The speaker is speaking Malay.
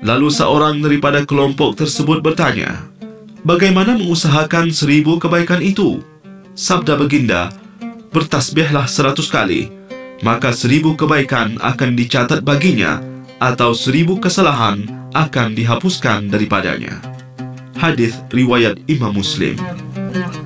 Lalu seorang daripada kelompok tersebut bertanya, "Bagaimana mengusahakan 1000 kebaikan itu?" Sabda baginda, "Bertasbihlah 100 kali, maka 1000 kebaikan akan dicatat baginya, atau 1000 kesalahan akan dihapuskan daripadanya." Hadis riwayat Imam Muslim.